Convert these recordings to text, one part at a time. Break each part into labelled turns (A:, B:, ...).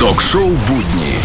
A: Ток-шоу «Будни».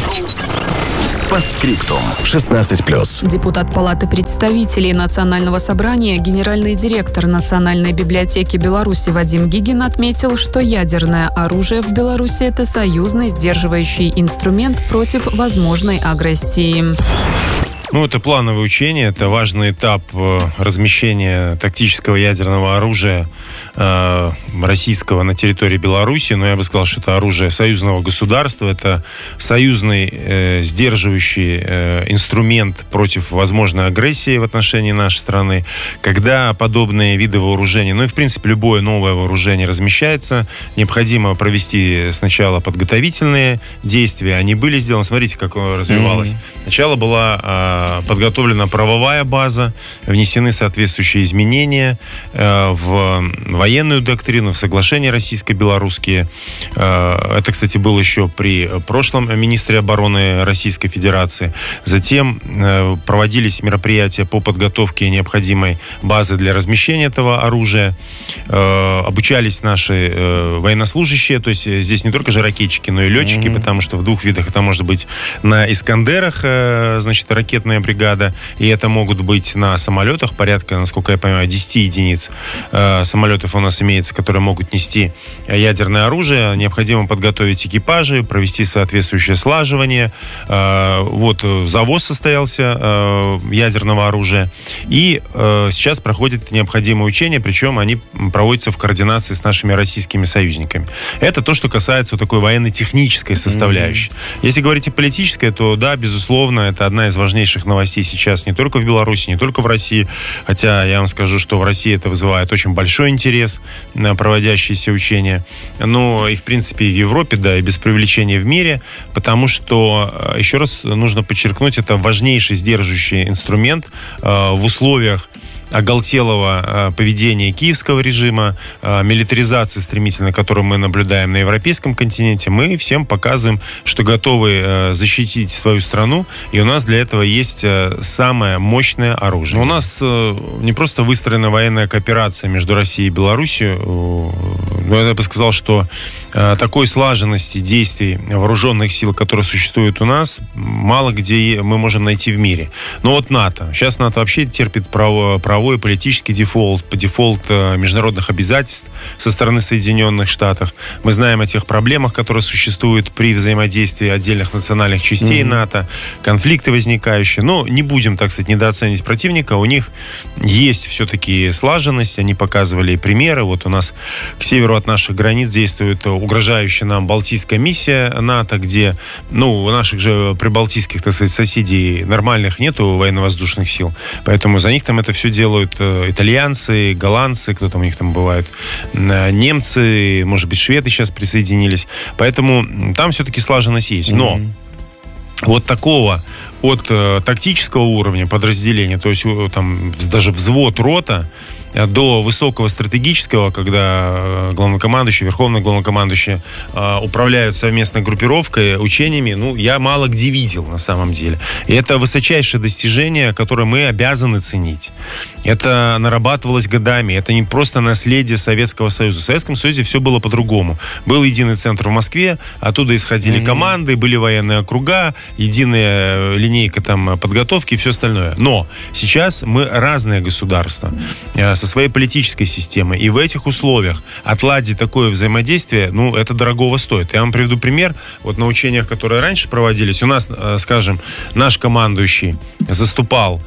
A: По скриптум. 16+.
B: Депутат Палаты представителей Национального собрания, генеральный директор Национальной библиотеки Беларуси Вадим Гигин отметил, что ядерное оружие в Беларуси – это союзный сдерживающий инструмент против возможной агрессии.
C: Это плановое учение, это важный этап размещения тактического ядерного оружия российского на территории Беларуси. Но я бы сказал, что это оружие союзного государства, это союзный сдерживающий инструмент против возможной агрессии в отношении нашей страны. Когда подобные виды вооружений, и в принципе любое новое вооружение размещается, необходимо провести сначала подготовительные действия. Они были сделаны, смотрите, как развивалось. Сначала была подготовлена правовая база, внесены соответствующие изменения в военную доктрину, в соглашения российско-белорусские. Это, кстати, было еще при прошлом министре обороны Российской Федерации. Затем проводились мероприятия по подготовке необходимой базы для размещения этого оружия. Обучались наши военнослужащие, то есть здесь не только же ракетчики, но и летчики, потому что в двух видах это может быть на «Искандерах», ракетная бригада, и это могут быть на самолетах, порядка, насколько я понимаю, 10 единиц самолетов у нас имеется, которые могут нести ядерное оружие. Необходимо подготовить экипажи, провести соответствующее слаживание. Завоз состоялся ядерного оружия. И сейчас проходит необходимое учение, причем они проводятся в координации с нашими российскими союзниками. Это то, что касается такой военно-технической составляющей. Если говорить о политической, то да, безусловно, это одна из важнейших новостей сейчас не только в Беларуси, не только в России. Хотя я вам скажу, что в России это вызывает очень большой интерес на проводящиеся учения. И в принципе и в Европе, да, и без преувеличения в мире, потому что, еще раз нужно подчеркнуть, это важнейший сдерживающий инструмент в условиях оголтелого поведения киевского режима, милитаризации стремительно, которую мы наблюдаем на европейском континенте. Мы всем показываем, что готовы защитить свою страну, и у нас для этого есть самое мощное оружие. Но у нас не просто выстроена военная кооперация между Россией и Беларусью, но я бы сказал, что такой слаженности действий вооруженных сил, которые существуют у нас, мало где мы можем найти в мире. Но НАТО. Сейчас НАТО вообще терпит правовой политический дефолт международных обязательств со стороны Соединенных Штатов. Мы знаем о тех проблемах, которые существуют при взаимодействии отдельных национальных частей НАТО, конфликты возникающие. Но не будем, так сказать, недооценивать противника. У них есть все-таки слаженность. Они показывали примеры. У нас к северу от наших границ действует угрожающая нам Балтийская миссия НАТО, где, у наших же прибалтийских, так сказать, соседей нормальных нету военно-воздушных сил. Поэтому за них там это все делают итальянцы, голландцы, кто там у них там бывает, немцы, может быть, шведы сейчас присоединились. Поэтому там все-таки слаженность есть. Но такого от тактического уровня подразделения, то есть там даже взвод, рота, до высокого стратегического, когда главнокомандующий, верховный главнокомандующий управляют совместной группировкой, учениями, я мало где видел на самом деле. И это высочайшее достижение, которое мы обязаны ценить. Это нарабатывалось годами. Это не просто наследие Советского Союза. В Советском Союзе все было по-другому. Был единый центр в Москве, оттуда исходили команды, были военные округа, единая линейка подготовки и все остальное. Но сейчас мы разные государства со своей политической системой. И в этих условиях отладить такое взаимодействие, это дорогого стоит. Я вам приведу пример. На учениях, которые раньше проводились, у нас, скажем, наш командующий заступал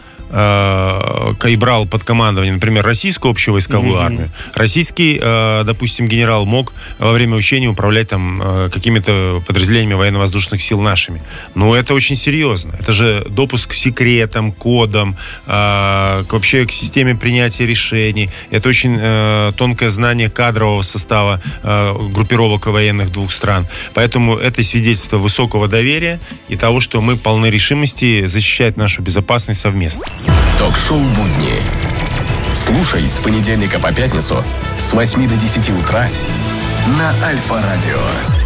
C: и брал под командование, например, российскую общевойсковую армию. Российский, допустим, генерал мог во время учения управлять какими-то подразделениями военно-воздушных сил нашими. Это очень серьезно. Это же допуск к секретам, кодам, вообще к системе принятия решений. Это очень тонкое знание кадрового состава группировок военных двух стран. Поэтому это свидетельство высокого доверия и того, что мы полны решимости защищать нашу безопасность совместно.
A: Ток-шоу «Будни». Слушай с понедельника по пятницу с 8 до 10 утра на Альфа-радио.